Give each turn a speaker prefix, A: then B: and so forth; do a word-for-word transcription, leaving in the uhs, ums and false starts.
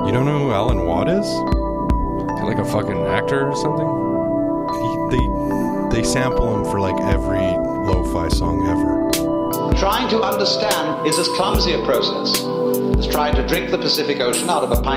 A: You don't know who Alan Watt is? Is he like a fucking actor or something? He, they they sample him for like every lo-fi song ever.
B: Trying to understand is as clumsy a process as trying to drink the Pacific Ocean out of a pint